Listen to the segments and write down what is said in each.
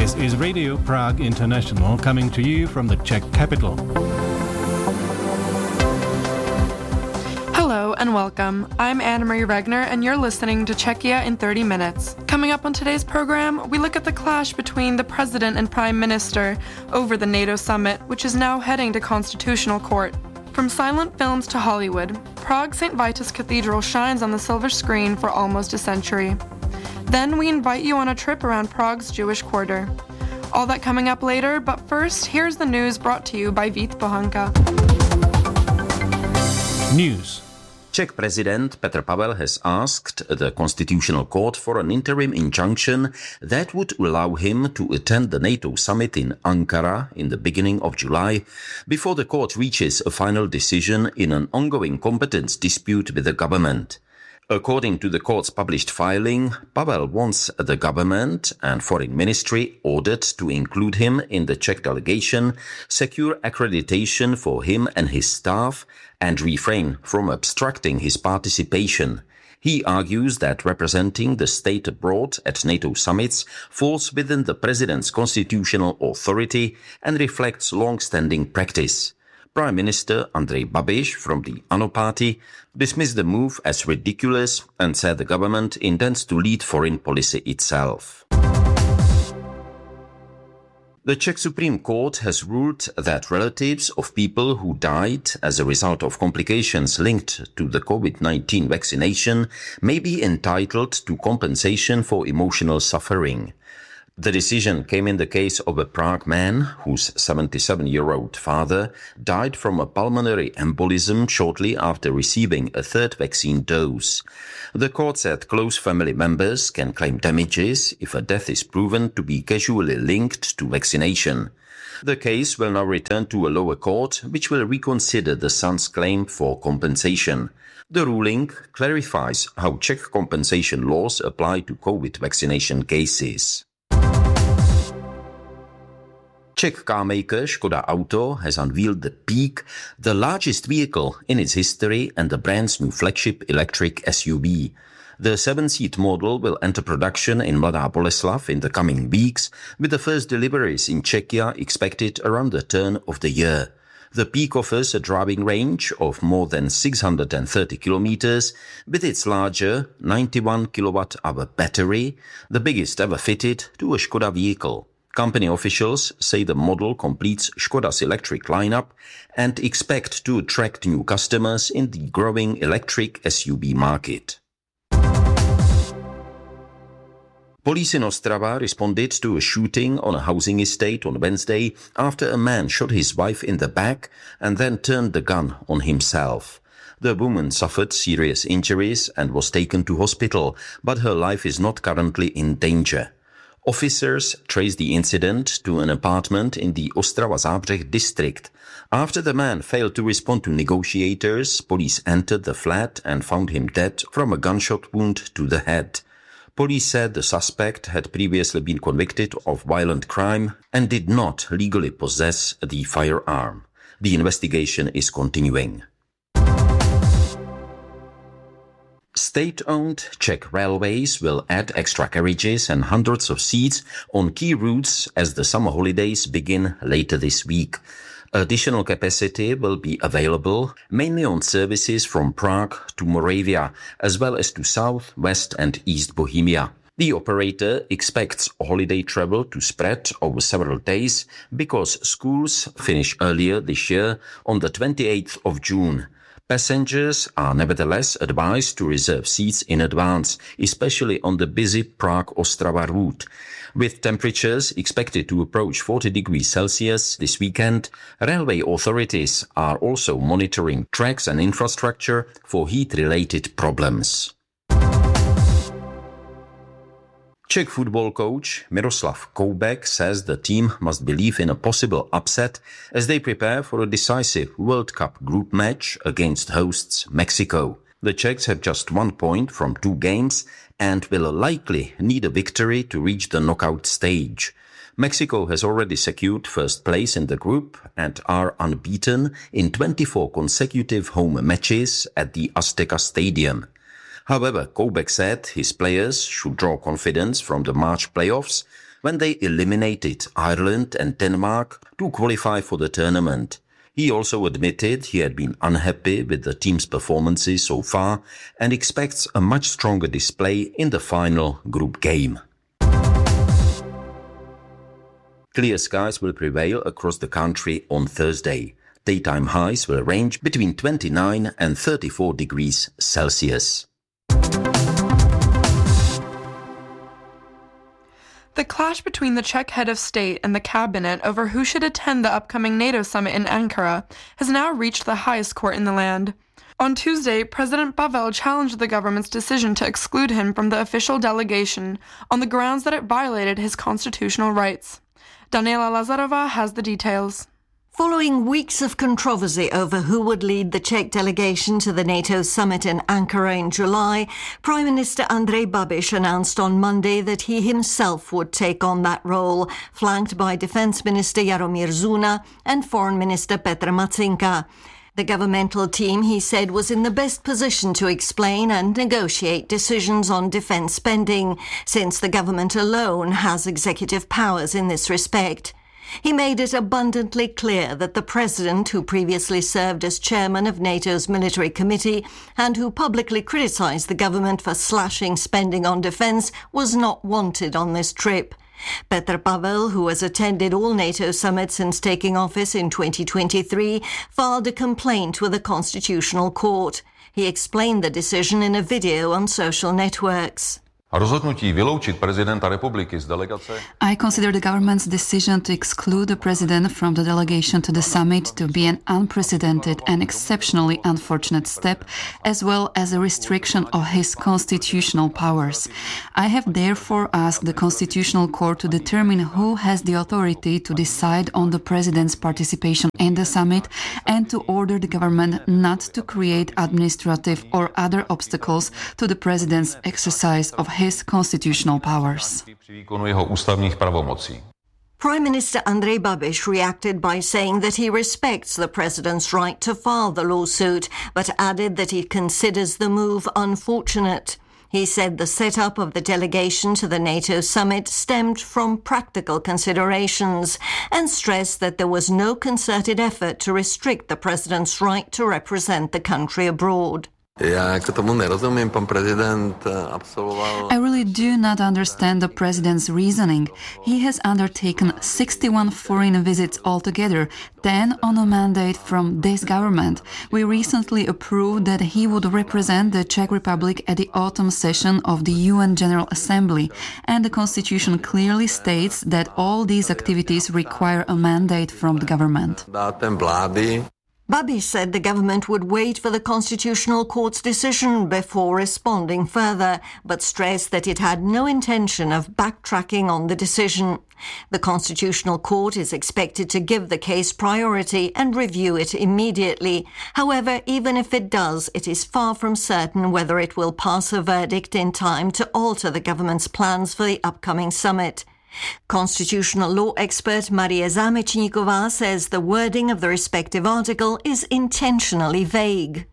This is Radio Prague International coming to you from the Czech capital. Hello and welcome. I'm Anna-Marie Regner and you're listening to Czechia in 30 minutes. Coming up on today's program, we look at the clash between the President and Prime Minister over the NATO summit, which is now heading to Constitutional Court. From silent films to Hollywood, Prague's St. Vitus Cathedral shines on the silver screen for almost a century. Then we invite you on a trip around Prague's Jewish quarter. All that coming up later, but first, here's the news brought to you by Vít Pohanka. News. Czech President Petr Pavel has asked the Constitutional Court for an interim injunction that would allow him to attend the NATO summit in Ankara in the beginning of July, before the court reaches a final decision in an ongoing competence dispute with the government. According to the court's published filing, Pavel wants the government and foreign ministry ordered to include him in the Czech delegation, secure accreditation for him and his staff, and refrain from obstructing his participation. He argues that representing the state abroad at NATO summits falls within the president's constitutional authority and reflects long-standing practice. Prime Minister Andrej Babiš from the ANO party dismissed the move as ridiculous and said the government intends to lead foreign policy itself. The Czech Supreme Court has ruled that relatives of people who died as a result of complications linked to the COVID-19 vaccination may be entitled to compensation for emotional suffering. The decision came in the case of a Prague man whose 77-year-old father died from a pulmonary embolism shortly after receiving a third vaccine dose. The court said close family members can claim damages if a death is proven to be causally linked to vaccination. The case will now return to a lower court, which will reconsider the son's claim for compensation. The ruling clarifies how Czech compensation laws apply to COVID vaccination cases. Czech carmaker Škoda Auto has unveiled the Peak, the largest vehicle in its history and the brand's new flagship electric SUV. The 7-seat model will enter production in Mladá Boleslav in the coming weeks, with the first deliveries in Czechia expected around the turn of the year. The Peak offers a driving range of more than 630 kilometers with its larger 91 kilowatt-hour battery, the biggest ever fitted to a Škoda vehicle. Company officials say the model completes Škoda's electric lineup and expect to attract new customers in the growing electric SUV market. Police in Ostrava responded to a shooting on a housing estate on Wednesday after a man shot his wife in the back and then turned the gun on himself. The woman suffered serious injuries and was taken to hospital, but her life is not currently in danger. Officers traced the incident to an apartment in the Ostrava-Zábřeh district. After the man failed to respond to negotiators, police entered the flat and found him dead from a gunshot wound to the head. Police said the suspect had previously been convicted of violent crime and did not legally possess the firearm. The investigation is continuing. State-owned Czech railways will add extra carriages and hundreds of seats on key routes as the summer holidays begin later this week. Additional capacity will be available mainly on services from Prague to Moravia, as well as to South, West and East Bohemia. The operator expects holiday travel to spread over several days because schools finish earlier this year on the 28th of June. Passengers are nevertheless advised to reserve seats in advance, especially on the busy Prague-Ostrava route. With temperatures expected to approach 40 degrees Celsius this weekend, railway authorities are also monitoring tracks and infrastructure for heat-related problems. Czech football coach Miroslav Koubek says the team must believe in a possible upset as they prepare for a decisive World Cup group match against hosts Mexico. The Czechs have just 1 point from 2 games and will likely need a victory to reach the knockout stage. Mexico has already secured first place in the group and are unbeaten in 24 consecutive home matches at the Azteca Stadium. However, Koubek said his players should draw confidence from the March playoffs, when they eliminated Ireland and Denmark to qualify for the tournament. He also admitted he had been unhappy with the team's performances so far and expects a much stronger display in the final group game. Clear skies will prevail across the country on Thursday. Daytime highs will range between 29 and 34 degrees Celsius. The clash between the Czech head of state and the cabinet over who should attend the upcoming NATO summit in Ankara has now reached the highest court in the land. On Tuesday, President Pavel challenged the government's decision to exclude him from the official delegation on the grounds that it violated his constitutional rights. Daniela Lazarova has the details. Following weeks of controversy over who would lead the Czech delegation to the NATO summit in Ankara in July, Prime Minister Andrej Babiš announced on Monday that he himself would take on that role, flanked by Defence Minister Jaromír Zuna and Foreign Minister Petr Matzinka. The governmental team, he said, was in the best position to explain and negotiate decisions on defence spending, since the government alone has executive powers in this respect. He made it abundantly clear that the president, who previously served as chairman of NATO's military committee and who publicly criticised the government for slashing spending on defence, was not wanted on this trip. Petr Pavel, who has attended all NATO summits since taking office in 2023, filed a complaint with the Constitutional Court. He explained the decision in a video on social networks. I consider the government's decision to exclude the president from the delegation to the summit to be an unprecedented and exceptionally unfortunate step, as well as a restriction of his constitutional powers. I have therefore asked the Constitutional Court to determine who has the authority to decide on the president's participation in the summit and to order the government not to create administrative or other obstacles to the president's exercise of his constitutional powers. Prime Minister Andrej Babiš reacted by saying that he respects the president's right to file the lawsuit, but added that he considers the move unfortunate. He said the setup of the delegation to the NATO summit stemmed from practical considerations and stressed that there was no concerted effort to restrict the president's right to represent the country abroad. I really do not understand the president's reasoning. He has undertaken 61 foreign visits altogether, 10 on a mandate from this government. We recently approved that he would represent the Czech Republic at the autumn session of the UN General Assembly, and the Constitution clearly states that all these activities require a mandate from the government. Babiš said the government would wait for the Constitutional Court's decision before responding further, but stressed that it had no intention of backtracking on the decision. The Constitutional Court is expected to give the case priority and review it immediately. However, even if it does, it is far from certain whether it will pass a verdict in time to alter the government's plans for the upcoming summit. Constitutional law expert Marie Zámečníková says the wording of the respective article is intentionally vague.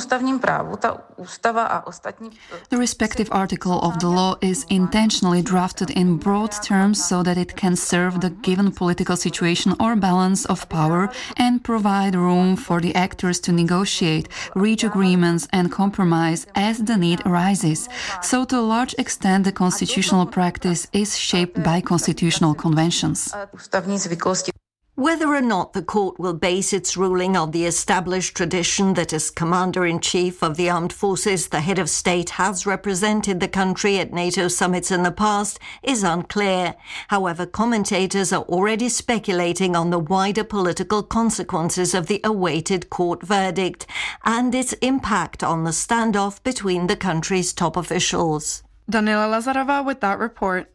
The respective article of the law is intentionally drafted in broad terms so that it can serve the given political situation or balance of power and provide room for the actors to negotiate, reach agreements and compromise as the need arises. So to a large extent the constitutional practice is shaped by constitutional conventions. Whether or not the court will base its ruling on the established tradition that as Commander-in-Chief of the Armed Forces, the head of state has represented the country at NATO summits in the past is unclear. However, commentators are already speculating on the wider political consequences of the awaited court verdict and its impact on the standoff between the country's top officials. Daniela Lazarova with that report.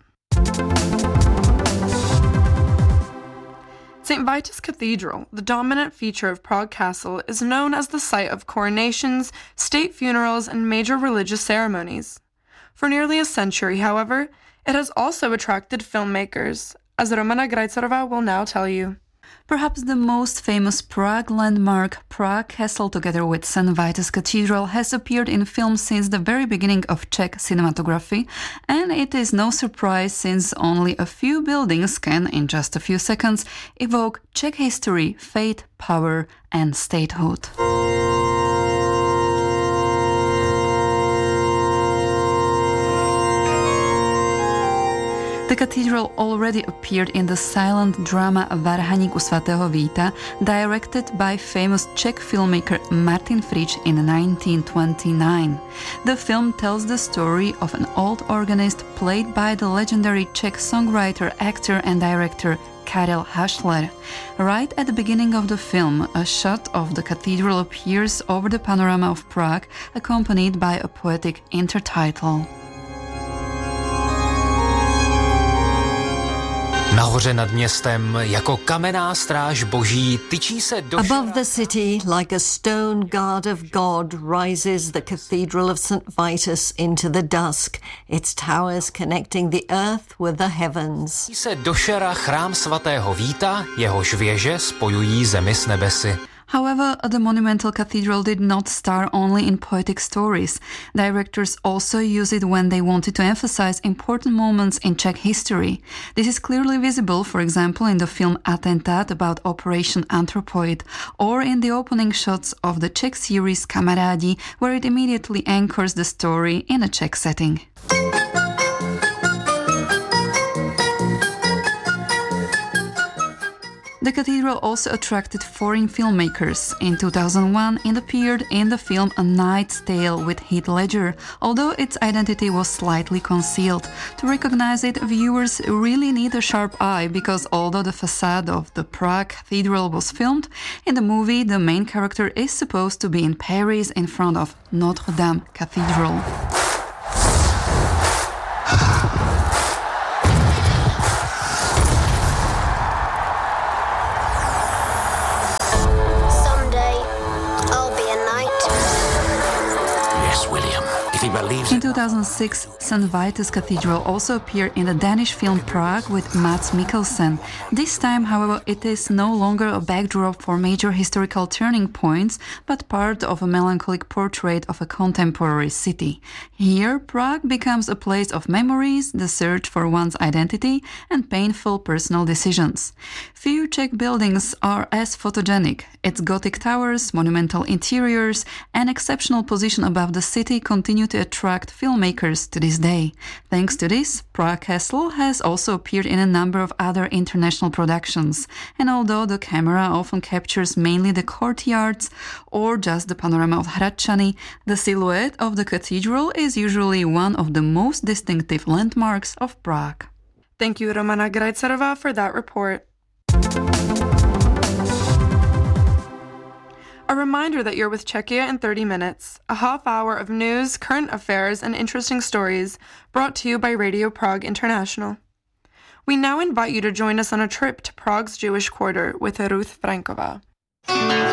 St. Vitus Cathedral, the dominant feature of Prague Castle, is known as the site of coronations, state funerals, and major religious ceremonies. For nearly a century, however, it has also attracted filmmakers, as Romana Grajcarova will now tell you. Perhaps the most famous Prague landmark, Prague Castle, together with St. Vitus Cathedral, has appeared in film since the very beginning of Czech cinematography, and it is no surprise since only a few buildings can, in just a few seconds, evoke Czech history, fate, power, and statehood. The cathedral already appeared in the silent drama Varhaník u svatého Víta, directed by famous Czech filmmaker Martin Frič in 1929. The film tells the story of an old organist played by the legendary Czech songwriter, actor and director Karel Hašler. Right at the beginning of the film, a shot of the cathedral appears over the panorama of Prague, accompanied by a poetic intertitle. Nahoře nad městem jako kamenná stráž boží tyčí se do... Above the city, like a stone guard of God, rises the Cathedral of St. Vitus into the dusk, its towers connecting the earth with the heavens. Tyčí se do šera chrám svatého Víta, jehož věže spojují zemi s nebesy. However, the monumental cathedral did not star only in poetic stories. Directors also used it when they wanted to emphasize important moments in Czech history. This is clearly visible, for example, in the film Attentat about Operation Anthropoid, or in the opening shots of the Czech series Kamarádi, where it immediately anchors the story in a Czech setting. The cathedral also attracted foreign filmmakers. In 2001, it appeared in the film A Knight's Tale with Heath Ledger, although its identity was slightly concealed. To recognize it, viewers really need a sharp eye, because although the facade of the Prague Cathedral was filmed, in the movie the main character is supposed to be in Paris in front of Notre Dame Cathedral. In 2006, St. Vitus Cathedral also appeared in the Danish film Prague with Mads Mikkelsen. This time, however, it is no longer a backdrop for major historical turning points, but part of a melancholic portrait of a contemporary city. Here, Prague becomes a place of memories, the search for one's identity, and painful personal decisions. Few Czech buildings are as photogenic. Its Gothic towers, monumental interiors, and exceptional position above the city continue to attract filmmakers to this day. Thanks to this, Prague Castle has also appeared in a number of other international productions, and although the camera often captures mainly the courtyards or just the panorama of Hradčany, the silhouette of the cathedral is usually one of the most distinctive landmarks of Prague. Thank you, Romana Grajcarova, for that report. A reminder that you're with Czechia in 30 minutes, a half hour of news, current affairs, and interesting stories brought to you by Radio Prague International. We now invite you to join us on a trip to Prague's Jewish Quarter with Ruth Frankova.